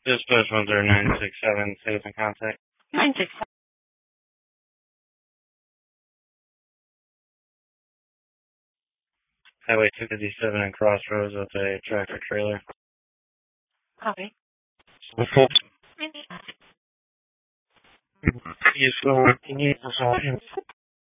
Dispatch 10967, citizen contact. 967. Highway 257 and Crossroads with a tractor trailer. Copy. He's going to need the